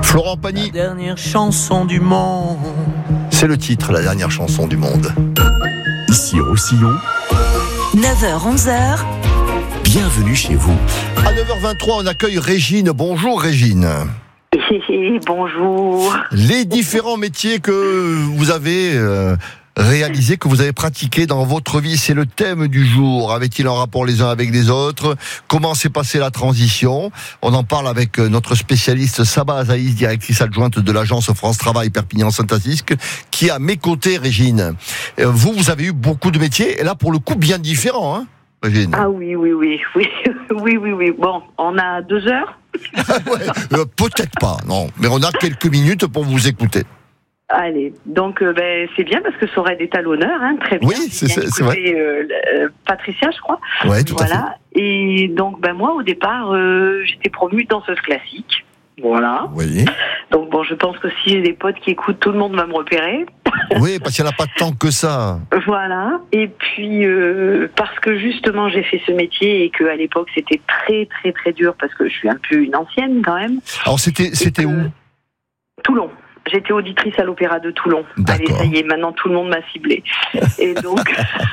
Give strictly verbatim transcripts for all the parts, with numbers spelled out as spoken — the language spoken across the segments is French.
Florent Pagny. La dernière chanson du monde. C'est le titre, la dernière chanson du monde. Ici Roussillon. neuf heures onze heures. Bienvenue chez vous. À neuf heures vingt-trois, on accueille Régine. Bonjour Régine. Bonjour. Les différents métiers que vous avez euh, réalisés, que vous avez pratiqués dans votre vie, c'est le thème du jour. Avait-il un rapport les uns avec les autres? Comment s'est passée la transition? On en parle avec notre spécialiste Saba Azaïs, directrice adjointe de l'agence France Travail Perpignan-Saint-Assisque, qui est à mes côtés, Régine. Vous, vous avez eu beaucoup de métiers, et là, pour le coup, bien différents, hein, Régine? Ah oui, oui, oui, oui, oui, oui, oui. Bon, on a deux heures. ouais, euh, peut-être pas, non. Mais on a quelques minutes pour vous écouter. Allez, donc euh, ben, c'est bien parce que ça aurait été à l'honneur, hein, très bien. Oui, c'est, c'est, c'est vrai. Euh, euh, Patricia, je crois. Oui, tout voilà. à fait. Et donc, ben moi, au départ, euh, j'étais promue danseuse classique. Voilà. Oui. Donc bon, je pense que si j'ai des potes qui écoutent, tout le monde va me repérer. Oui, parce qu'il n'y en a pas tant que ça. Voilà. Et puis euh, parce que justement j'ai fait ce métier et qu'à l'époque c'était très très très dur parce que je suis un peu une ancienne quand même. Alors c'était c'était où? Toulon. J'étais auditrice à l'Opéra de Toulon. D'accord. Allez, ça y est, maintenant tout le monde m'a ciblée. Et donc.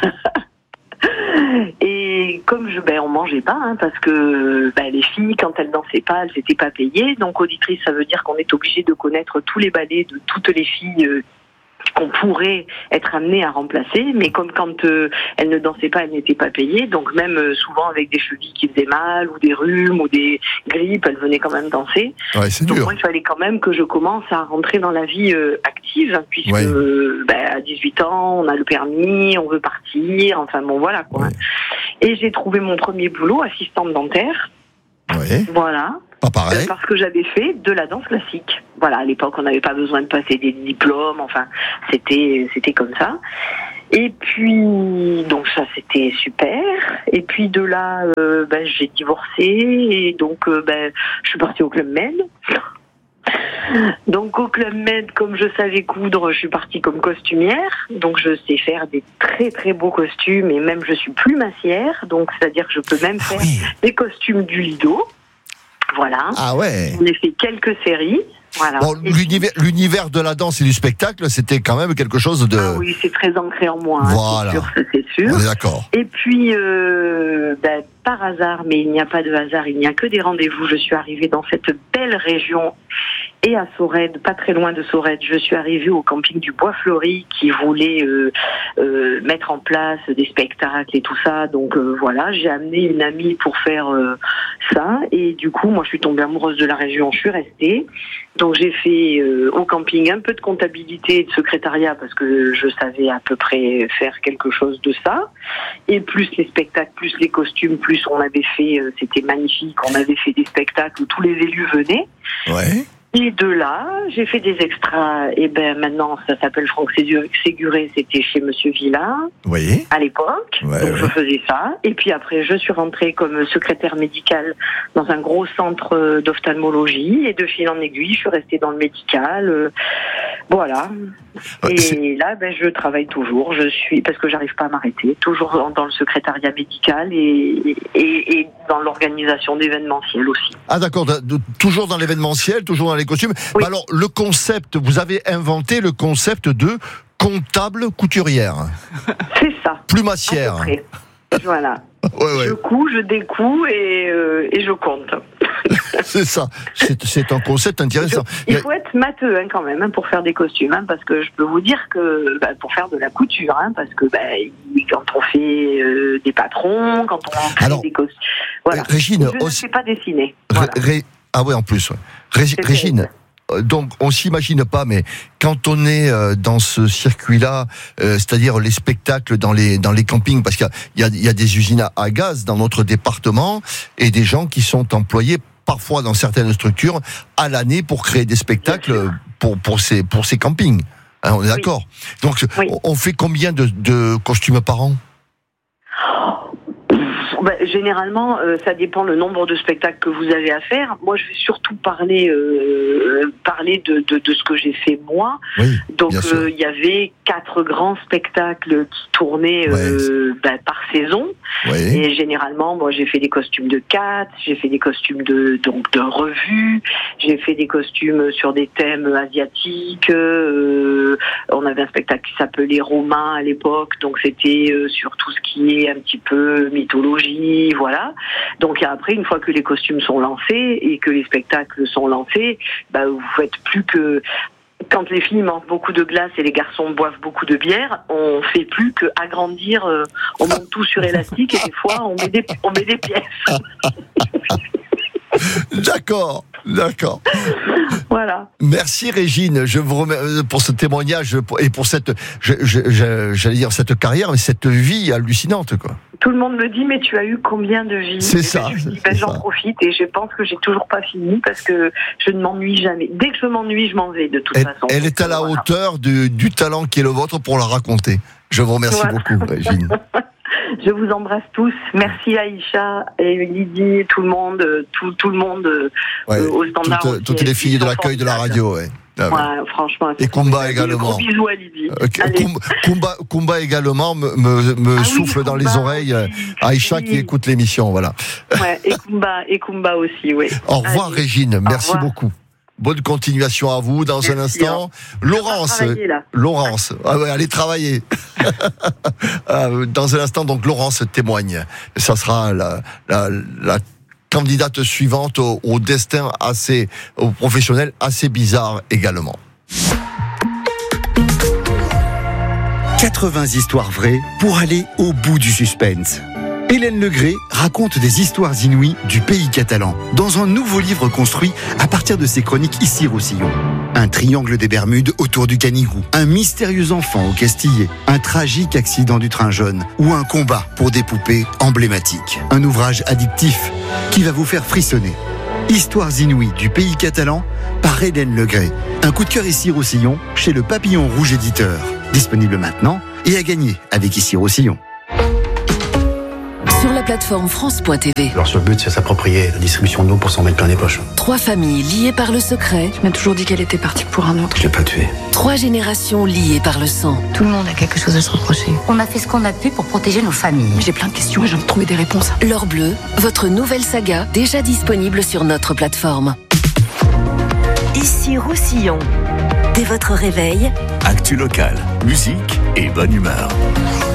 Et comme je, ben on mangeait pas, hein, parce que ben, les filles, quand elles dansaient pas, elles n'étaient pas payées. Donc auditrice, ça veut dire qu'on est obligé de connaître tous les ballets de toutes les filles euh, qu'on pourrait être amené à remplacer. Mais comme quand euh, elles ne dansaient pas, elles n'étaient pas payées. Donc même euh, souvent avec des chevilles qui faisaient mal, ou des rhumes, ou des grippes, elles venaient quand même danser. Ouais, c'est Donc dur. moi, il fallait quand même que je commence à rentrer dans la vie euh, active, hein, puisque Ouais. euh, ben, à dix-huit ans, on a le permis, on veut partir, enfin bon voilà quoi. Ouais. Et j'ai trouvé mon premier boulot, assistante dentaire. Oui. Voilà. Pas pareil. Euh, parce que j'avais fait de la danse classique. Voilà, à l'époque, on n'avait pas besoin de passer des diplômes, enfin, c'était, c'était comme ça. Et puis, donc ça, c'était super. Et puis de là, euh, ben, j'ai divorcé, et donc, euh, ben, je suis partie au Club Med. Donc au Club Med, comme je savais coudre, je suis partie comme costumière. Donc je sais faire des très très beaux costumes, et même je suis plumassière. Donc c'est-à-dire que je peux même Ah faire oui. des costumes du Lido. Voilà. Ah ouais. On a fait quelques séries. Voilà. Bon, Et l'univers, l'univers de la danse et du spectacle, c'était quand même quelque chose de. ah oui, c'est très ancré en moi, hein, Voilà. c'est sûr, ça, c'est sûr. On est d'accord. Et puis, euh, ben, par hasard, mais il n'y a pas de hasard, il n'y a que des rendez-vous, je suis arrivée dans cette belle région. Et à Sorède, pas très loin de Sorède, je suis arrivée au camping du Bois Fleuri qui voulait euh, euh, mettre en place des spectacles et tout ça. Donc euh, voilà, j'ai amené une amie pour faire euh, ça. Et du coup, moi, je suis tombée amoureuse de la région, je suis restée. Donc j'ai fait euh, au camping un peu de comptabilité et de secrétariat parce que je savais à peu près faire quelque chose de ça. Et plus les spectacles, plus les costumes, plus on avait fait, euh, c'était magnifique, on avait fait des spectacles où tous les élus venaient. Ouais. Et de là, j'ai fait des extras. Et ben maintenant, ça s'appelle Franck Séguré. C'était chez Monsieur Villa Vous voyez. à l'époque. Ouais, Donc ouais. je faisais ça. Et puis après, je suis rentrée comme secrétaire médicale dans un gros centre d'ophtalmologie. Et de fil en aiguille, je suis restée dans le médical. Euh, voilà. Ouais, Et c'est- là, ben je travaille toujours. Je suis parce que j'arrive pas à m'arrêter. Toujours dans, dans le secrétariat médical et, et, et dans l'organisation d'événementiels aussi. Ah d'accord, de- de- toujours dans l'événementiel, toujours dans les costumes. Oui. Mais alors, le concept, vous avez inventé le concept de comptable couturière, C'est ça. plumassière. À peu près. Voilà. Ouais, ouais, Je couds, je découds et, euh, et je compte. c'est ça. C'est, c'est un concept intéressant. Il y Il a- faut être matheux hein, quand même hein, pour faire des costumes, hein, parce que je peux vous dire que bah, pour faire de la couture, hein, parce que bah, quand on fait euh, des patrons, quand on fait Alors, des costumes, voilà. euh, Régine, je ne aussi- sais pas dessiner. Ré- Voilà. Ré- ah ouais, en plus. ouais. Ré- C'est Régine, terrible. euh, donc on s'imagine pas, mais quand on est euh, dans ce circuit-là, euh, c'est-à-dire les spectacles dans les dans les campings, parce qu'il y a, il y a, il y a des usines à, à gaz dans notre département et des gens qui sont employés parfois dans certaines structures à l'année pour créer des spectacles Bien sûr. pour pour ces pour ces campings. Hein, on est d'accord. Donc Oui. on- on fait combien de, de costumes par an? Ben, généralement, euh, ça dépend le nombre de spectacles que vous avez à faire. Moi, je vais surtout parler euh, parler de, de, de ce que j'ai fait moi. Oui, Donc, bien sûr. euh, il y avait quatre grands spectacles qui tournaient euh, Ouais. bah, par saison. Oui. Et généralement, moi, j'ai fait des costumes de Cats, j'ai fait des costumes de donc de revues, j'ai fait des costumes sur des thèmes asiatiques. Euh, on avait un spectacle qui s'appelait Romain à l'époque, donc c'était euh, sur tout ce qui est un petit peu mythologie, voilà. Donc après, une fois que les costumes sont lancés et que les spectacles sont lancés, bah, vous faites plus que... Quand les filles mangent beaucoup de glace et les garçons boivent beaucoup de bière, on fait plus que agrandir, euh, on monte tout sur élastique et des fois on met des, on met des pièces. D'accord, d'accord. Voilà. Merci Régine, je vous remercie pour ce témoignage et pour cette, je, je, je, j'allais dire cette carrière, mais cette vie hallucinante, quoi. Tout le monde me dit, mais tu as eu combien de vies? C'est Et ça, ben, je dis, c'est ben, j'en ça. profite et je pense que j'ai toujours pas fini parce que je ne m'ennuie jamais. Dès que je m'ennuie, je m'en vais de toute Elle, façon. elle est à la Voilà. hauteur du, du talent qui est le vôtre pour la raconter. Je vous remercie Voilà. beaucoup, Régine. Je vous embrasse tous. Merci Aïcha et Lydie, tout le monde, euh, tout, tout le monde euh, Ouais, euh, au standard. toutes, aussi. toutes les filles Ils de sont l'accueil de la formidables. radio, ouais. Ah, ouais. Ouais, franchement. Et Kumba Et également. Gros bisous à Lydie. Euh, Allez. Kumba, Kumba, Kumba également me, me, me Ah oui, souffle dans les Kumba oreilles. euh, aussi. Aïcha Oui. qui écoute l'émission, voilà. Ouais, et Kumba, et Kumba aussi, oui. Au revoir Allez. Régine, merci revoir. beaucoup. Bonne continuation à vous dans un Merci, instant. Laurence, Travailler, là. Laurence, ah ouais, allez travailler. Euh, dans un instant, donc Laurence témoigne. Ça sera la, la, la candidate suivante au, au destin assez, au professionnel assez bizarre également. quatre-vingts histoires vraies pour aller au bout du suspense. Hélène Legré raconte des histoires inouïes du pays catalan dans un nouveau livre construit à partir de ses chroniques Ici-Roussillon. Un triangle des Bermudes autour du Canigou, un mystérieux enfant au Castillet, un tragique accident du train jaune ou un combat pour des poupées emblématiques. Un ouvrage addictif qui va vous faire frissonner. Histoires inouïes du pays catalan par Hélène Legré. Un coup de cœur Ici-Roussillon chez le Papillon Rouge Éditeur. Disponible maintenant et à gagner avec Ici-Roussillon. Sur la plateforme France point T V, Alors, sur le but, c'est s'approprier la distribution d'eau pour s'en mettre plein les poches. trois familles liées par le secret, Je m'ai toujours dit qu'elle était partie pour un autre. Je l'ai pas tué. trois générations liées par le sang. Tout le monde a quelque chose à se reprocher. On a fait ce qu'on a pu pour protéger nos familles. J'ai plein de questions et j'ai envie de trouver des réponses. L'Or Bleu, votre nouvelle saga, déjà disponible sur notre plateforme. Ici Roussillon. Dès votre réveil, Actu locale, musique et bonne humeur.